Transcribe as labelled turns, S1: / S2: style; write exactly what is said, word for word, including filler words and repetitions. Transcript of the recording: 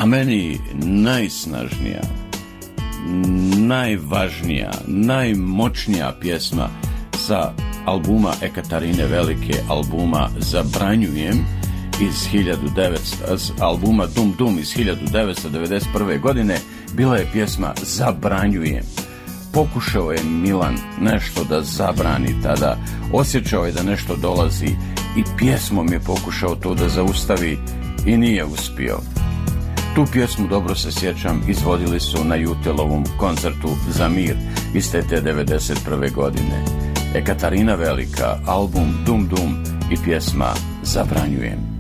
S1: A meni najsnažnija, najvažnija, najmoćnija pjesma sa albuma Ekaterine Velike, albuma Zabranjujem iz hiljadu devetsto, albuma Dum Dum iz hiljadu devetsto devedeset prve. godine, bila je pjesma Zabranjujem. Pokušao je Milan nešto da zabrani tada, osjećao je da nešto dolazi i pjesmom je pokušao to da zaustavi i nije uspio. Tu pjesmu, dobro se sjećam, izvodili su na Jutelovom koncertu Za mir iste te devedeset prve. godine. Ekaterina Velika, album Dum Dum i pjesma Zabranjujem.